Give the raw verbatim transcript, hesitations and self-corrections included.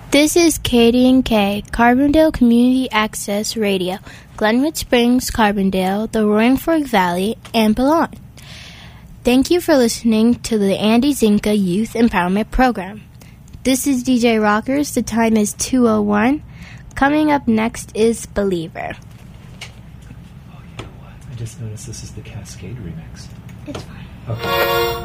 This is Katie and Kay, Carbondale Community Access Radio, Glenwood Springs, Carbondale, the Roaring Fork Valley, and beyond. Thank you for listening to the Andy Zinka Youth Empowerment Program. This is D J Rockers. The time is two oh one. Coming up next is Believer. Oh, you know what? I just noticed this is the Cascade remix. It's fine. Okay.